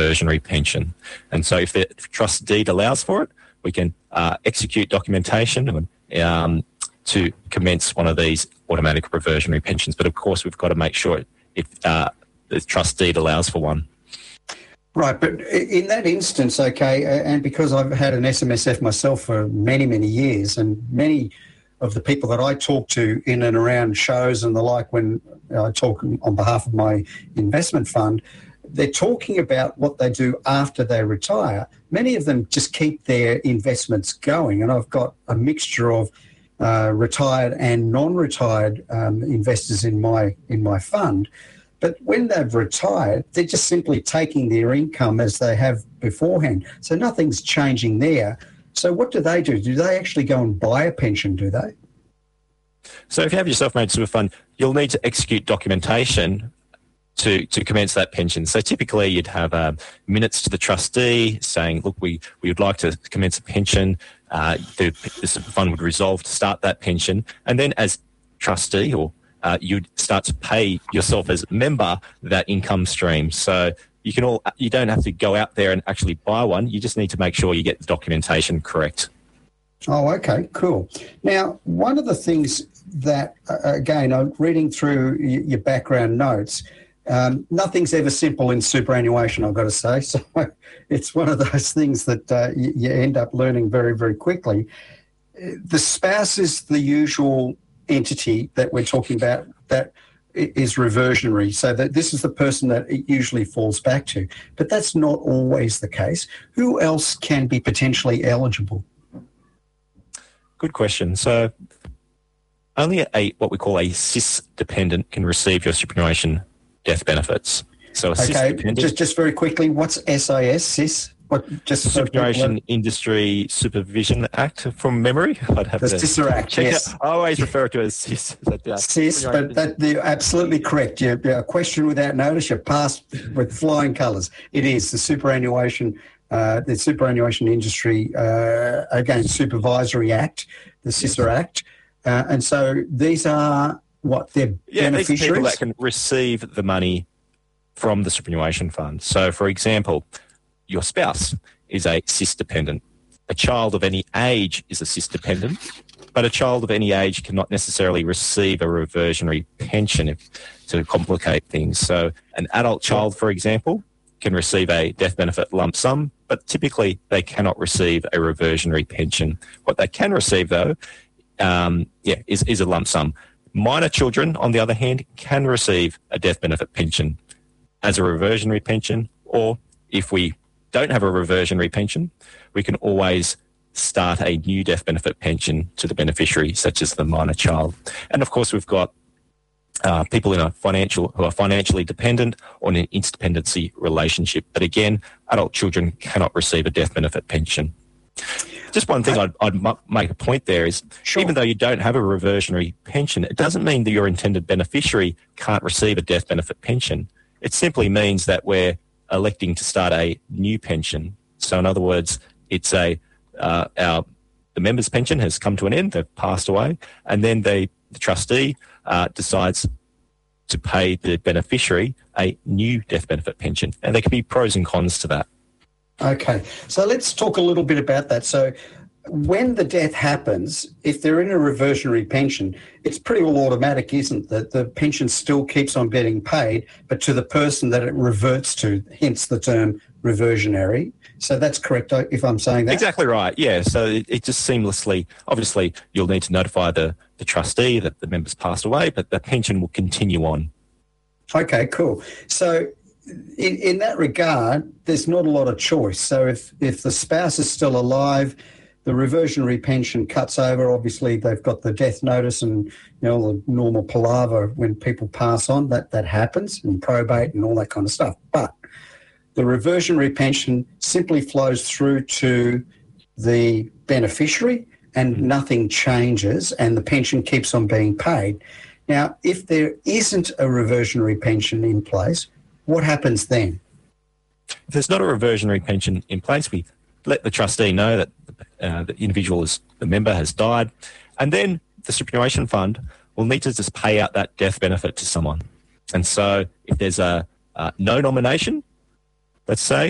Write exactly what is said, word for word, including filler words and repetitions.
reversionary pension. And so if the trust deed allows for it, we can uh, execute documentation um, to commence one of these automatic reversionary pensions. But of course, we've got to make sure if uh, the trust deed allows for one. Right, but in that instance, okay, and because I've had an S M S F myself for many, many years, and many of the people that I talk to in and around shows and the like when I talk on behalf of my investment fund, they're talking about what they do after they retire. Many of them just keep their investments going, and I've got a mixture of uh, retired and non-retired um, investors in my in my fund. But when they've retired, they're just simply taking their income as they have beforehand. So nothing's changing there. So what do they do? Do they actually go and buy a pension, do they? So if you have your self-managed super fund, you'll need to execute documentation to, to commence that pension. So typically you'd have uh, minutes to the trustee saying, look, we, we would like to commence a pension. Uh, the, the super fund would resolve to start that pension. And then as trustee or Uh, you'd start to pay yourself as a member that income stream. So you can all, you don't have to go out there and actually buy one. You just need to make sure you get the documentation correct. Oh, okay, cool. Now, one of the things that, uh, again, I'm reading through y- your background notes, um, nothing's ever simple in superannuation, I've got to say. So it's one of those things that uh, you, you end up learning very, very quickly. The spouse is the usual entity that we're talking about that is reversionary, so that this is the person that it usually falls back to. But that's not always the case. Who else can be potentially eligible? Good question. So only a what we call a C I S dependent can receive your superannuation death benefits. So a C I S okay, dependent, just just very quickly, what's S I S, C I S? What, just Superannuation Industry Supervision Act from memory. I'd have the to C I S Act, check yes. it. I always refer to it as C I S. But, uh, C I S, but that, you're absolutely correct. You're, you're a question without notice. You're passed with flying colours. It is the superannuation, uh, the Superannuation Industry, uh, again, Supervisory Act, the C I S A Act. Uh, and so these are what, they're yeah, beneficiaries? these are people that can receive the money from the superannuation fund. So, for example, your spouse is a C I S dependent. A child of any age is a C I S dependent, but a child of any age cannot necessarily receive a reversionary pension if, to complicate things. So an adult child, for example, can receive a death benefit lump sum, but typically they cannot receive a reversionary pension. What they can receive, though, um, yeah, is, is a lump sum. Minor children, on the other hand, can receive a death benefit pension as a reversionary pension, or if we don't have a reversionary pension, we can always start a new death benefit pension to the beneficiary, such as the minor child. And of course, we've got uh, people in a financial who are financially dependent or in an interdependency relationship. But again, adult children cannot receive a death benefit pension. Just one thing I'd, I'd make a point there is, sure, even though you don't have a reversionary pension, it doesn't mean that your intended beneficiary can't receive a death benefit pension. It simply means that we're electing to start a new pension. So in other words, it's a uh, our the member's pension has come to an end, they've passed away, and then they, the trustee uh, decides to pay the beneficiary a new death benefit pension. And there can be pros and cons to that. Okay, so let's talk a little bit about that. So when the death happens, if they're in a reversionary pension, it's pretty all automatic, isn't it? That the pension still keeps on getting paid, but to the person that it reverts to, hence the term reversionary. So that's correct if I'm saying that? Exactly right, yeah. So it, it just seamlessly, obviously you'll need to notify the, the trustee that the member's passed away, but the pension will continue on. Okay, cool. So in, in that regard, there's not a lot of choice. So if, if the spouse is still alive, the reversionary pension cuts over. Obviously, they've got the death notice and, you know, the normal palaver when people pass on. That that happens, and probate and all that kind of stuff. But the reversionary pension simply flows through to the beneficiary, and nothing changes, and the pension keeps on being paid. Now, if there isn't a reversionary pension in place, what happens then? If there's not a reversionary pension in place, we let the trustee know that uh, the individual is, the member has died, and then the superannuation fund will need to just pay out that death benefit to someone. And so if there's a uh, no nomination, let's say,